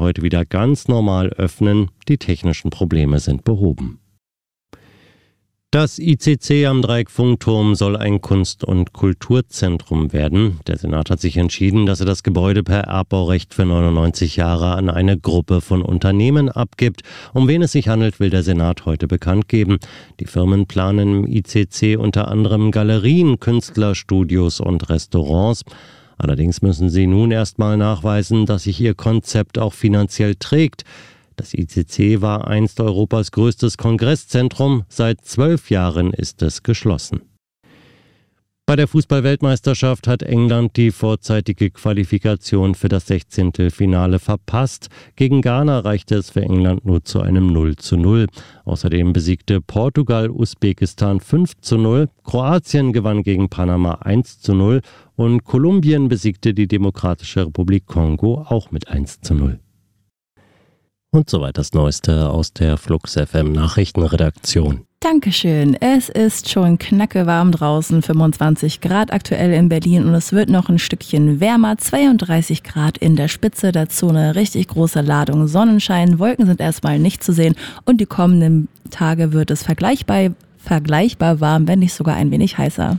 heute wieder ganz normal öffnen. Die technischen Probleme sind behoben. Das ICC am Dreieck-Funkturm soll ein Kunst- und Kulturzentrum werden. Der Senat hat sich entschieden, dass er das Gebäude per Erbbaurecht für 99 Jahre an eine Gruppe von Unternehmen abgibt. Um wen es sich handelt, will der Senat heute bekannt geben. Die Firmen planen im ICC unter anderem Galerien, Künstlerstudios und Restaurants. Allerdings müssen sie nun erstmal nachweisen, dass sich ihr Konzept auch finanziell trägt. Das ICC war einst Europas größtes Kongresszentrum. Seit 12 Jahren ist es geschlossen. Bei der Fußball-Weltmeisterschaft hat England die vorzeitige Qualifikation für das 16. Finale verpasst. Gegen Ghana reichte es für England nur zu einem 0:0. Außerdem besiegte Portugal Usbekistan 5:0, Kroatien gewann gegen Panama 1:0 und Kolumbien besiegte die Demokratische Republik Kongo auch mit 1:0. Und soweit das Neueste aus der Flux FM Nachrichtenredaktion. Dankeschön. Es ist schon knackewarm draußen, 25 Grad aktuell in Berlin und es wird noch ein Stückchen wärmer, 32 Grad in der Spitze, dazu eine richtig große Ladung Sonnenschein. Wolken sind erstmal nicht zu sehen und die kommenden Tage wird es vergleichbar warm, wenn nicht sogar ein wenig heißer.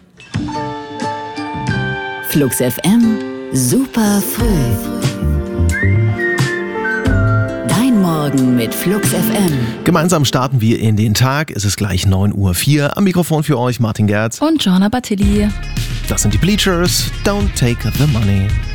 Flux FM, super früh. Morgen mit Flux FM. Gemeinsam starten wir in den Tag. Es ist gleich 9:04 Uhr. Am Mikrofon für euch Martin Gerz. Und Joanna Battilli. Das sind die Bleachers. Don't take the money.